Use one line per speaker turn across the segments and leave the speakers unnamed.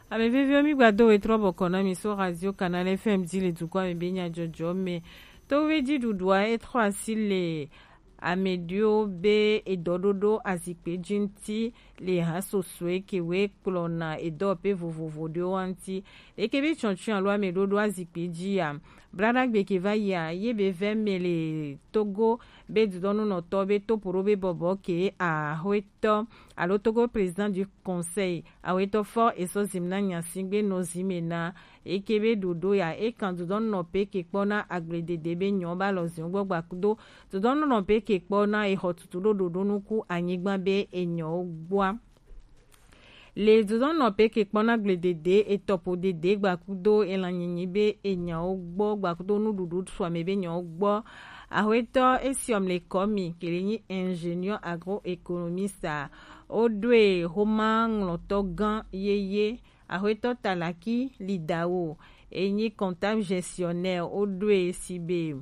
Amevivyo migwado wetrobo kona miso radio canal FM dile tukwa mebenya jojo me to weji dudwa etro asile amedio be edododo azikpe jinti le hasoswe kewe klona edope vovovo de wanti ekebe chonchu alwa medodo azikpe jia brada gbeke va ya yebe vemele Togo be dudonu no to be toporo be bobo ke a hoeto alo Togo président du conseil a hoeto fort eso zimna nyasingbe no zimena ekebe dodo ya ekandudon no pe ke kpona agredede be nyoba lozi gbogba kudo dudonu no pe ke kpona ehotutudo dodo nuku anyigba be enyo gboa le dudon no pe ke kpona agredede etopo dede gbakudo elanyinyi be enyo gbo gbakudo nududu swame be nyo gbo ahoeto esiom le komi kelenyi ingénieur agroéconomiste odwe homa ngloto gan yeye ahoeto talaki lidao enyi comptable gestionnaire odwe sibe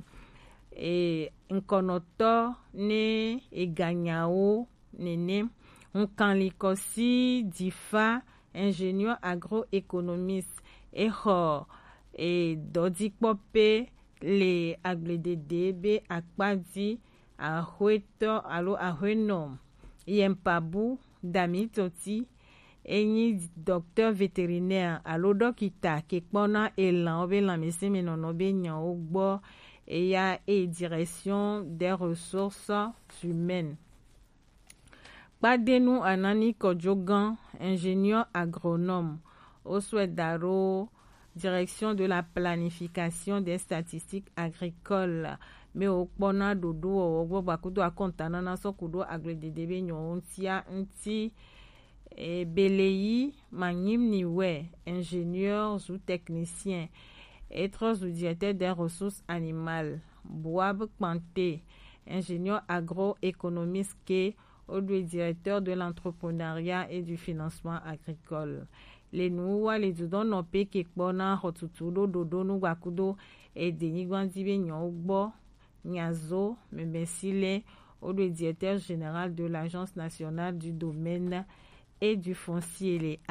nkonoto ne eganyao nene nkanlikosi difa ingénieur agroéconomiste eho dodikpope le agledede be akpadi ahoeto alo ahoeno yempabu damitoti enyi docteur vétérinaire alo dokita kekpona elan obe lamese menono be nyan ogbo eya direction des ressources humaines kpadenu anani kojogan ingénieur agronome oswedaro direction de la planification des statistiques agricoles me okpona dodo ogbo bakudo akontana na sokudo agredede be nyontia nti beleyi manyim niwe ingénieur ou technicien être ou directeur des ressources animales boab kpante ingénieur agroéconomiste ke odwe directeur de l'entrepreneuriat et du financement agricole le nuwa le dudon no pe ke kpona hotutudo dodo nu gbakudo edenyigwanzi be nyon gbo nyazo membesile odwe directeur général de l'agence nationale du domaine et du foncier le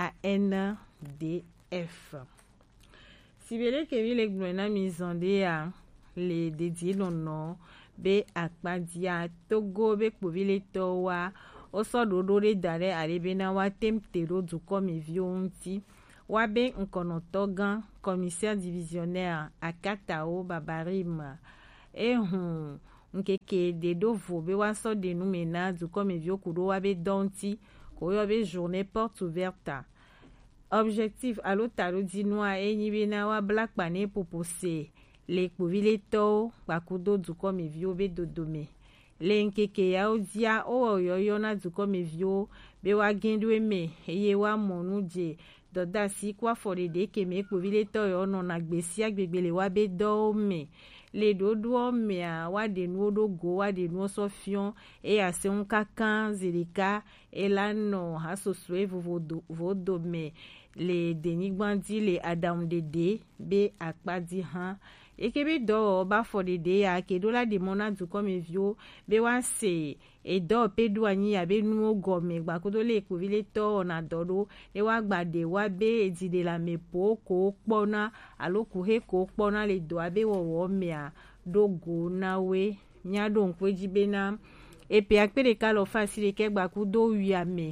ANDF sibele kevi le gbona mizande ya le dédié nono be akpadia Togo be kpovile towa osododo de dare arebena wa temtero du komivionti wabe nkonoto gan commissaire divisionnaire akatao babarim nkeke dedo vobe waso de numena du komivio kudo wabe donti koyo be journée porte ouverte objectif alo taro dinwa enyibena wa black pane popose le kpovile to bakudo du komivio be dodome le nkeke ya odia oyoyo na du komivio be wa gendwe me eye wa monu je doda si kwa forede keme kpovile to yo no na gbesi agbegbele wa be do me le dodo me a wa de nu odogo wa de nu sofion e ase unkakan zerika elano hasoswe vodo me le denigbandi le adam dede be akpadi han ekebe do ba forede ya kedola de mona du komivio be wa se edo pedu anyi ya be nu ogome gbakodo le kpovile to na dodo e wa gbade wa be edide la mepo ko kpona aloku he ko kpona le do abe wowo mea dogo nawe nyado nkweji bena epe akpere kalo fasile ke gbakudo wiame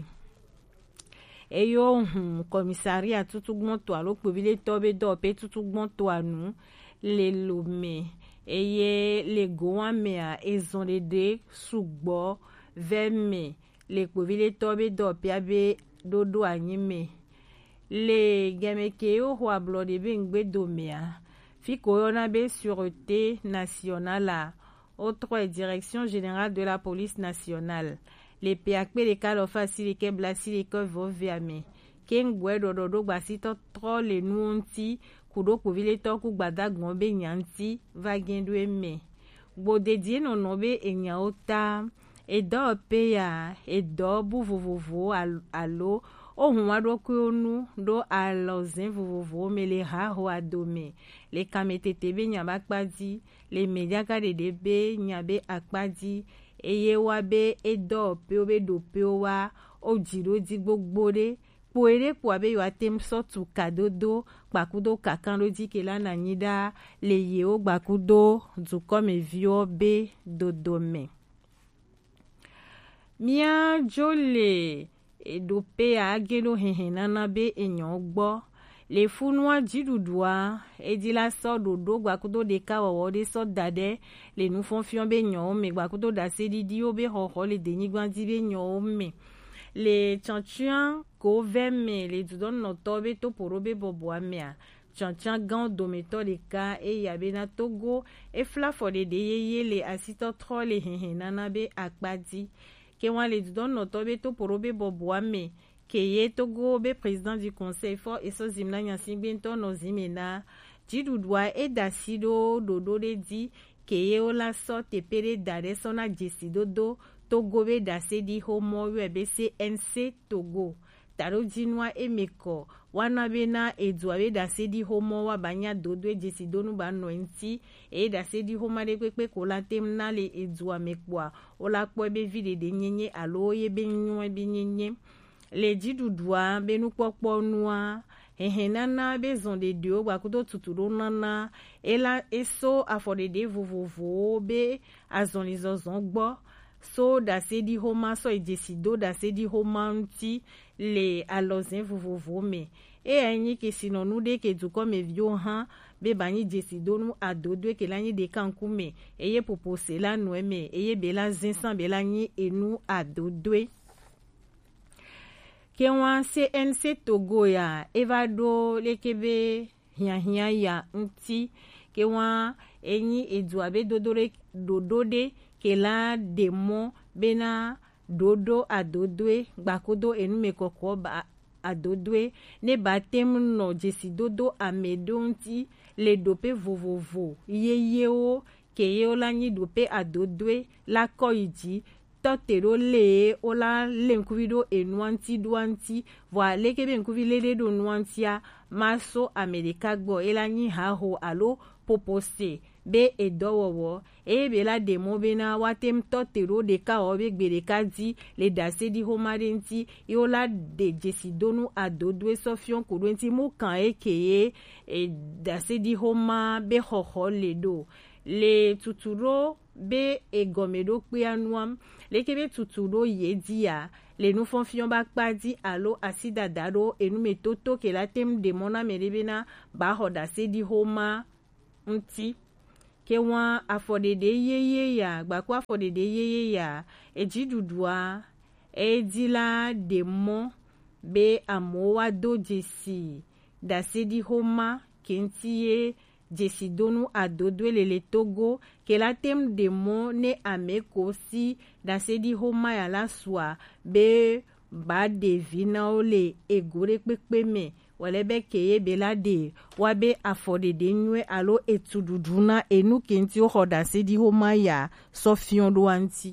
eyo commissariat tutugbon to alo kpovile to be do pe tutugbon to anu le lome eye le goame a ezonede sugbo veme le kpovile to be do pe abe dodo anyime le gemeke o ho ablode be ngbe domea fiko yona be sûreté nationale autre direction générale de la police nationale le peakpe le kalo fasile ke blasile ke voviame kengwe dodo gbasito tro le nuonti kudo kpovile to ku gbadagbon be nyanti va gendwe me gbodedie nono be enya ota edo pe ya edo bu vovovo alo ohun wado kunu do alozin vovovo me le ha ho adome le kametete be nyaba kpadi le mediaka de be nyabe akpadi eye wa be edo pe obe do pe wa o jiro di gbogbo de poere po abe yo atem sotu kadodo gbakudo kakando di ke la na nyida le yeo gbakudo dukome vio be dodome. Mia jole edope a ageno hehenana be enyon gbo. Le funwa jidudua edi la so dodo gbakudo de ka wawo de so dade le nu fonfion be nyon me gbakudo da se di obe hoho le deni gwandi be nyon me. Le chanchuan ko veme le dudon no tobe to porobe bobo amea. Chanchuan gan dometo de ka e yabe na togo e flafo de yeye le asito tro le hehenana be akbadi. Ke wan le dudon no tobe to porobe bobo amea. Keye Togo be président du conseil fort et so zimla nyansin bento no zimena jidudwa e dasido dodo de di keye ola so tepere dare sona jesidodo Togo be dase di homo webe CNC Togo taro jinwa emeko wana bena edwa be dase di homo wa banya dodo e jesidonu ba no enti e dase di homo de kwepe kola temna le edwa mekwa ola kpo be vide de nyenye alo ye be nyo be nyenye. Le jidudua be nu kpokpo nua hehenana be zonde dio gbakudo tuturo nana ela eso afodede vovovo be azonli zozon gbo so da se di homa so ejesido da se di homa nti le alozen vovovo me e enyi ke sinonu de ke duko me vio han be bani jesido nu adodo ke lanyi de kankume eye popose la noeme eye be la zinsan be lanyi enu adodo. Kewan CNC Togo ya evado lekebe hiya ya nti kewan enyi eduabe dodode ke la demo bena dodo adodwe gbakodo enu mekoko ba adodwe ne batem no jesidodo amedo nti le dope vovovo yeyeo keye olanyi dope adodwe la koyiji totero le ola lenkuvido enuanti duanti voa lekebe nkuvile do nuantia maso amerika gbo elanyi haho alo popose be edowowo ebe la demo bena watem totero de ka obe gbere ka di le dase di homarenti yola de jesidonu adodwe sofion kodwenti mo kan ekeye e dase di homa be hoho le do le tuturo be egomedo kpeanuam lekebe tuturo yedia le nu fonfion ba kpadi alo asida dado enu metoto ke la tem de mona merebena ba hoda se di homa nti ke wan afodede yeye ya gbakwa afodede yeye ya ejidudua edila demo be amowa do jesi da se di homa kentie jesidonu adodwe le Togo ke la tem demo ne ameko si da se di homa ya la swa be ba devina ole egore pepe me wale be keye be la de wabe afodede nywe alo etududuna enu kenti o hoda se di homa ya sofion do anti.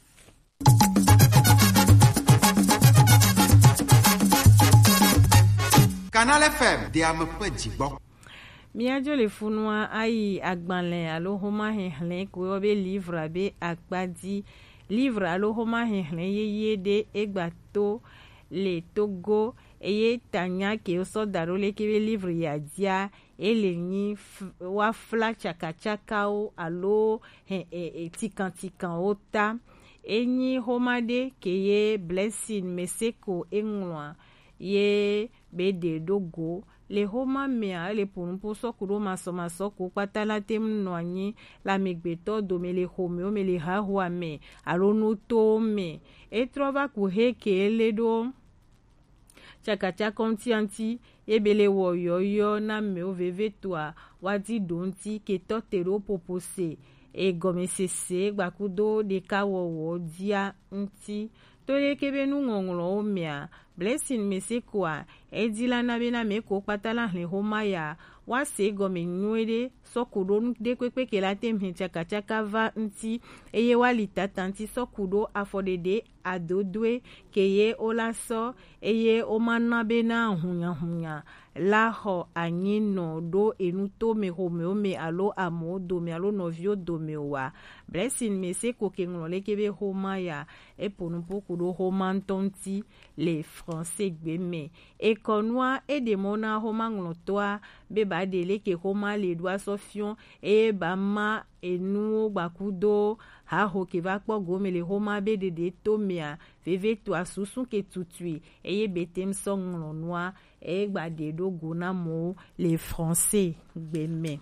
Canal FM de ampe jigbo.
Miajo le funwa ayi agbanle alo homa henhle ko be livre be akpadi livre alo homa henhle yeye de egbato le Togo eye tanya ke so daro le ke livre ya dia ele ni wa fla chaka o alo tikan ota enyi homa de ke ye blessing meseko enwa ye be de dogo le homa mea le punpo sokuro maso ko patala tem noanyi la megbeto do me le homeo me le hahua me alonu to me e trova ku heke le do chakacha konti anti ebele wo yoyo na me oveve toa wadi donti ke totero popose e gomesese gbakudo de kawo dia nti tole kebe nu ngonglo omea blessing mesekwa edila na be na me ko patala le homa ya wa se gome nwede sokudo de kwekwe ke la tem chaka chaka va nti eye wali tatanti sokudo afodede adodwe ke ye olaso eye omana be na hunya la ho anyino do enuto me home alo amo do me alo novio do me wa blessing me se ko ke ngolo kebe homa ya e ponu pokudo homa ntonti les français gbeme e konwa e de mona homa ngolo toa be ba dele ke homa le doa sofion e ba ma enu bakudo ha ho ke va kpo gome le homa be de to mea veve to asusun ke tutui eye betem songlo noa e gba de do gona mo les français gbeme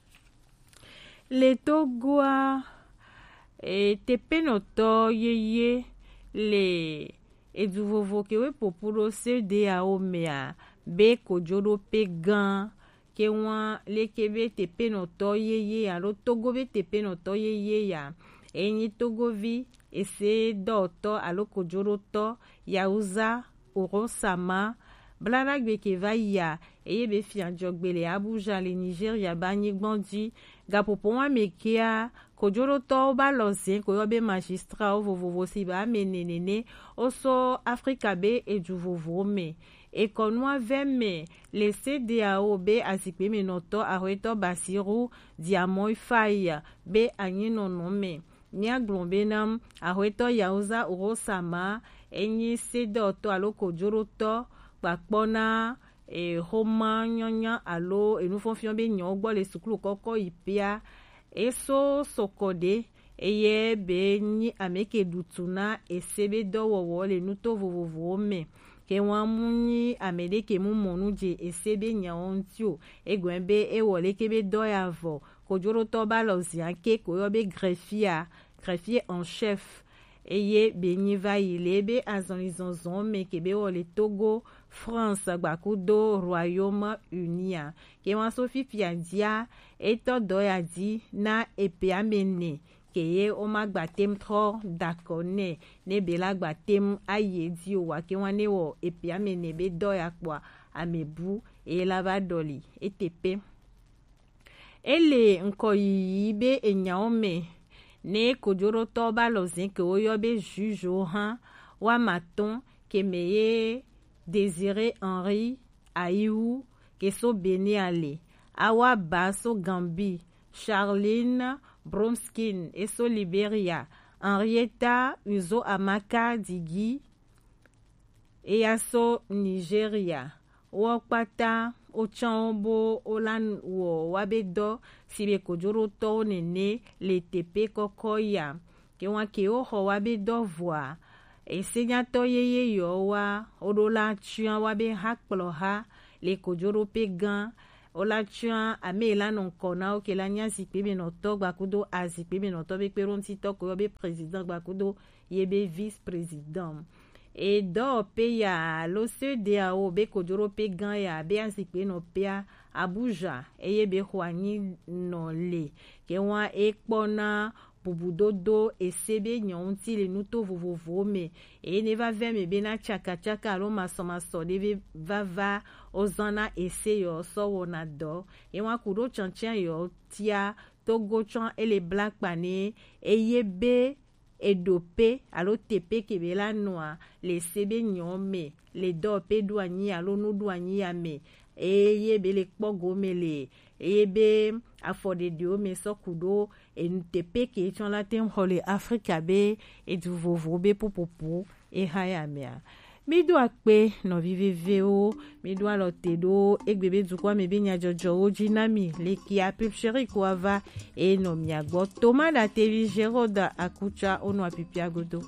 le togoa e tepenoto yeye le eduvovo ke we popuro CDAO mea be kojoro pe gan ke wan le kebe tepenoto yeye alo togo be tepenoto yeye ya enyi togovi ese doto alo kojoro to yauza orosama blana gbe ke va ya eye be fianjogbe le Abuja le Nigeria ba nyigbandi gapopo wa mekia kojoro to ba losin ko yobe magistrat o vovovo si ba menenene oso Africa be ejuvovo me ekonwa veme le CDAO be asikpe menoto ahoeto basiru diamoi faya be anyino nome nia glombenam ahoeto yauza urosama enyi sedoto alo kojoro to pakpona homa nyonya alo enufonfion be nyon gbo le sukulu koko ipia eso sokode eye be ni ameke dutuna esebe dowowo le nuto vovovo me ke wan munyi amede ke mu monu je esebe nyaontio egwen be ewole ke be doyavo kojoro to balozia ke ko be greffier en chef eye benyi va ile be azonizonzon me ke be wole Togo France gbakudo Royaume-Uni ke wan so fifia dia eto doya di na epe amene ke ye o ma gbatem tro dakone ne be la gbatem aye di o wa ke wan ne wo epe amene be doya kwa amebu e la va doli etepe ele nko yi be enyaome ne kojoro to balozin ke oyo be juge o han wa maton ke meye Désiré Henri Aïou ke so beni ale awa baso Gambi Charline Bromskin e so Liberia Henrietta Uzo Amaka Digi e aso Nigeria wokpata ochanbo olan wo wabedo sibe kojoro to nene le tepe kokoya ke wan ke o ho wabedo voa e senyato yeye yo wa odola chuan wabe hakplo ha le kojoro pe gan ola chuan amela non kona o ke la nya zikpe be no to gbakudo azikpe be no to be peronti to ko be president gbakudo yebe vice president e do pe ya lo CDAO be kojoro pe gan ya be azikpe no pe Abuja eye be hwani no le ke wan ekpona bubudodo esebe nyonti le nuto vovovo me e ne va veme be na chaka alo maso de va ozana ese yo so wona do e wan kudo chanchan yo tia togo chan ele black pane eye be edope alo tepe ke be la noa le sebe nyome le do pe douani alo no douani ame eye be le kpogo mele eye be afode dio me sokudo en tepe ke chon la tem hole Africa be e du vovo be popopo e haya mea mi do akpe no vive o mi do alote do egbebe du kwa me be nya jojo o jinami le ki a pep chéri ko ava e no mi agbo toma da tv Geroda akucha ono apipi agodo.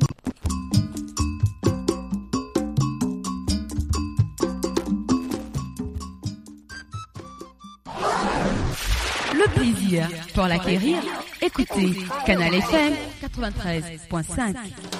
Le plaisir pour l'acquérir, écoutez Canal FM 93.5.